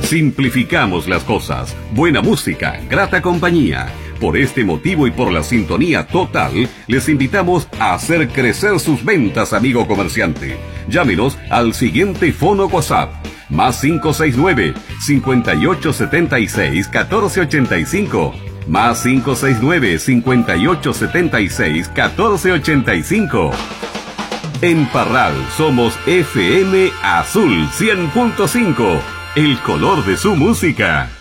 Simplificamos las cosas. Buena música, grata compañía. Por este motivo y por la sintonía total, les invitamos a hacer crecer sus ventas, amigo comerciante. Llámenos al siguiente fono WhatsApp: más 569-5876-1485. Más 569-5876-1485. En Parral somos FM Azul 100.5, el color de su música.